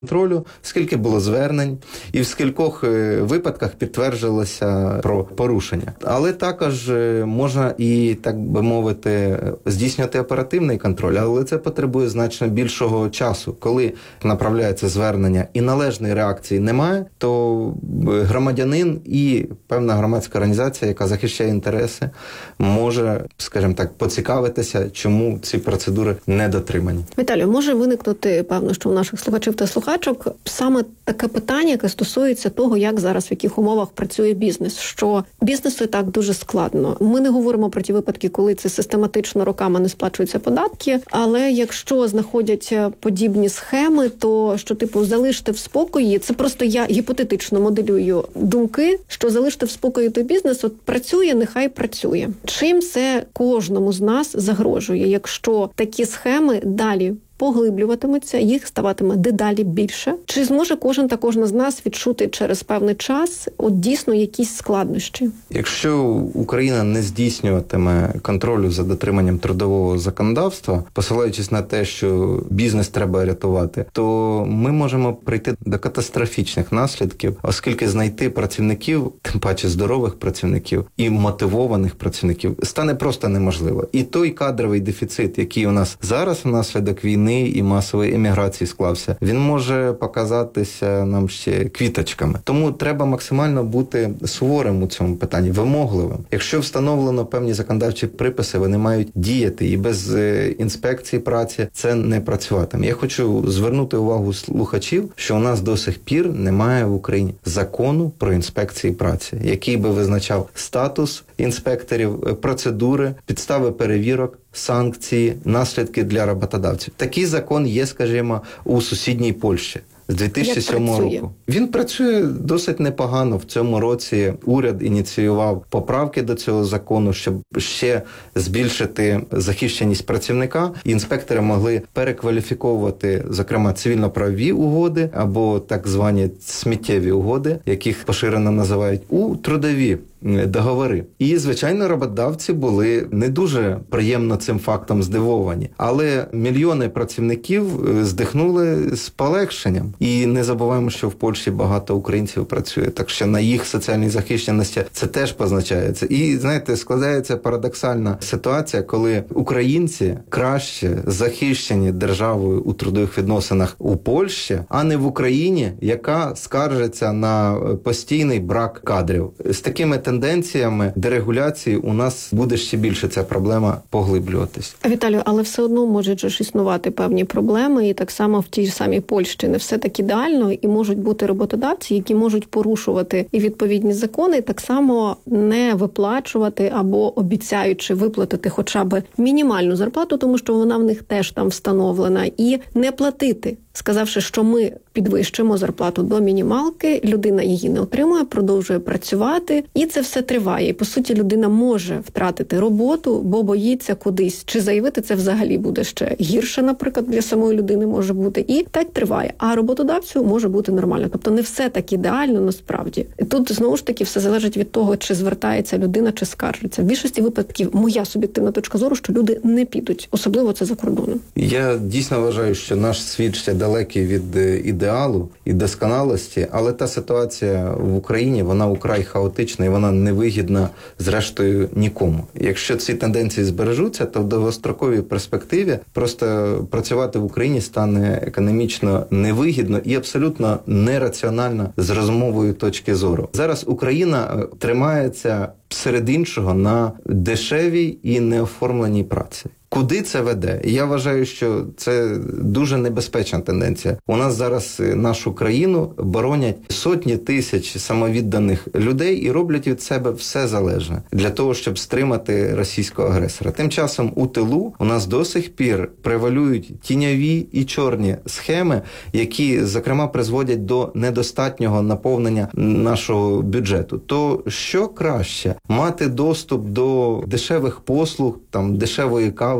контролю, скільки було звернень, і в скількох випадках підтвердилося про порушення. Але також можна і, так би мовити, здійснювати оперативний контроль, але це потребує значно більшого часу. Коли направляється звернення і належної реакції немає, то громадянин і певна громадська організація, яка захищає інтереси, може, скажімо так, поцікавитися, чому ці процедури не дотримані. Віталію, може виникнути, певно, що у наших слухачів та слухачок саме таке питання, яке стосується того, як зараз, в яких умовах працює бізнес, що бізнесу і так дуже складно. Ми не говоримо про ті випадки, коли це систематично роками не сплачуються податки, але якщо знаходять подібні схеми, то що, залиште в спокої, це просто я гіпотетично моделюю думки, що залиште в спокої той бізнес, от працює, нехай працює. Чим це кожному з нас загрожує, якщо такі схеми далі поглиблюватиметься, їх ставатиме дедалі більше? Чи зможе кожен та кожна з нас відчути через певний час дійсно якісь складнощі? Якщо Україна не здійснюватиме контролю за дотриманням трудового законодавства, посилаючись на те, що бізнес треба рятувати, то ми можемо прийти до катастрофічних наслідків, оскільки знайти працівників, тим паче здорових працівників і мотивованих працівників, стане просто неможливо. І той кадровий дефіцит, який у нас зараз внаслідок війни і масової еміграції склався, він може показатися нам ще квіточками. Тому треба максимально бути суворим у цьому питанні, вимогливим. Якщо встановлено певні законодавчі приписи, вони мають діяти, і без інспекції праці це не працюватиме. Я хочу звернути увагу слухачів, що у нас до сих пір немає в Україні закону про інспекції праці, який би визначав статус інспекторів, процедури, підстави перевірок, санкції, наслідки для роботодавців. Такий закон є, скажімо, у сусідній Польщі з 2007 року. Він працює досить непогано. В цьому році уряд ініціював поправки до цього закону, щоб ще збільшити захищеність працівника. Інспектори могли перекваліфіковувати, зокрема, цивільно-правові угоди або так звані сміттєві угоди, яких поширено називають, у трудові договори. І, звичайно, роботодавці були не дуже приємно цим фактом здивовані. Але мільйони працівників здихнули з полегшенням. І не забуваємо, що в Польщі багато українців працює, так що на їх соціальній захищеності це теж позначається. І, знаєте, складається парадоксальна ситуація, коли українці краще захищені державою у трудових відносинах у Польщі, а не в Україні, яка скаржиться на постійний брак кадрів. З такими тенденціями дерегуляції у нас буде ще більше ця проблема поглиблюватись. Віталію, але все одно можуть же ж існувати певні проблеми, і так само в тій ж самій Польщі не все так ідеально, і можуть бути роботодавці, які можуть порушувати і відповідні закони, і так само не виплачувати або обіцяючи виплатити хоча б мінімальну зарплату, тому що вона в них теж там встановлена, і не платити, сказавши, що ми підвищимо зарплату до мінімалки, людина її не отримує, продовжує працювати, і це все триває. І, по суті, людина може втратити роботу, бо боїться кудись. Чи заявити це взагалі буде ще гірше, наприклад, для самої людини може бути. І так триває. А роботодавцю може бути нормально. Тобто не все так ідеально насправді. І тут, знову ж таки, все залежить від того, чи звертається людина, чи скаржиться. В більшості випадків, моя суб'єктивна точка зору, що люди не підуть. Особливо це за кордоном. Я дійсно вважаю, що наш світ ще далекий від ідеалу і досконалості, але та ситуація в Україні, вона украй хаотична і вона невигідна, зрештою, нікому. Якщо ці тенденції збережуться, то в довгостроковій перспективі просто працювати в Україні стане економічно невигідно і абсолютно нераціонально з розумової точки зору. Зараз Україна тримається серед іншого на дешевій і неоформленій праці. Куди це веде? Я вважаю, що це дуже небезпечна тенденція. У нас зараз нашу країну боронять сотні тисяч самовідданих людей і роблять від себе все залежне для того, щоб стримати російського агресора. Тим часом у тилу у нас до сих пір превалюють тіньові і чорні схеми, які, зокрема, призводять до недостатнього наповнення нашого бюджету. То що краще? Мати доступ до дешевих послуг, дешевої кави,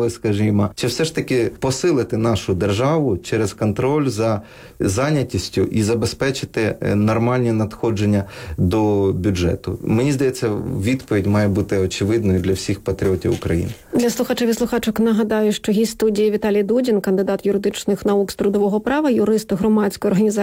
держави, скажімо, чи все ж таки посилити нашу державу через контроль за зайнятістю і забезпечити нормальні надходження до бюджету? Мені здається, відповідь має бути очевидною для всіх патріотів України. Для слухачів і слухачок нагадаю, що гість студії Віталій Дудін, кандидат юридичних наук з трудового права, юрист громадської організації